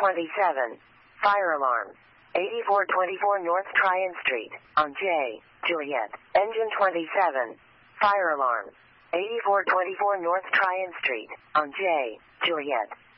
27. Fire alarm. 8424 North Tryon Street, on J. Juliet. Engine 27. Fire alarm. 8424 North Tryon Street, on J. Juliet.